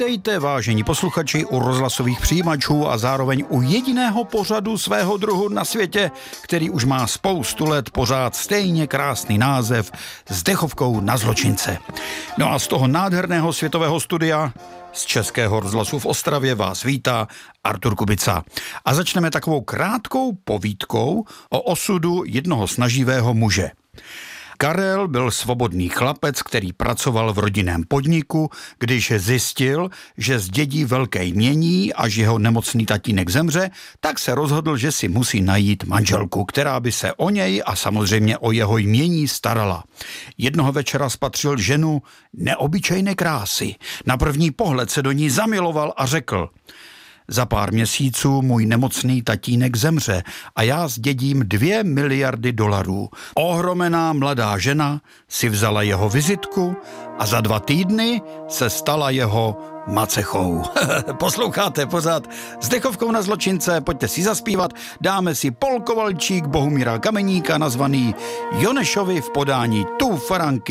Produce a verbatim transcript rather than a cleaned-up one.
Vítejte, vážení posluchači, u rozhlasových přijímačů a zároveň u jediného pořadu svého druhu na světě, který už má spoustu let pořád stejně krásný název S dechovkou na zločince. No a z toho nádherného světového studia z Českého rozhlasu v Ostravě vás vítá Artur Kubica. A začneme takovou krátkou povídkou o osudu jednoho snaživého muže. Karel byl svobodný chlapec, který pracoval v rodinném podniku, když zjistil, že zdědí velké jmění, až jeho nemocný tatínek zemře, tak se rozhodl, že si musí najít manželku, která by se o něj a samozřejmě o jeho jmění starala. Jednoho večera spatřil ženu neobyčejné krásy. Na první pohled se do ní zamiloval a řekl: za pár měsíců můj nemocný tatínek zemře a já zdědím dvě miliardy dolarů. Ohromená mladá žena si vzala jeho vizitku a za dva týdny se stala jeho macechou. Posloucháte pořád S dechovkou na zločince, pojďte si zaspívat, dáme si polkovalčík Bohumíra Kameníka nazvaný Jonešovi v podání Tu Faranky.